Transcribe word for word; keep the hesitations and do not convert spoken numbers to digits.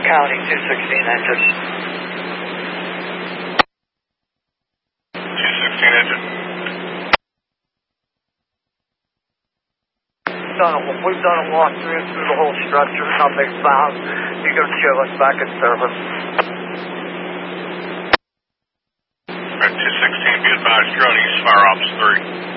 County two sixteen engine. two sixteen engine. Done a, we've done a walkthrough through the whole structure, nothing found. You can show us back in service. Alright, two sixteen, be advised, drone east, fire ops three.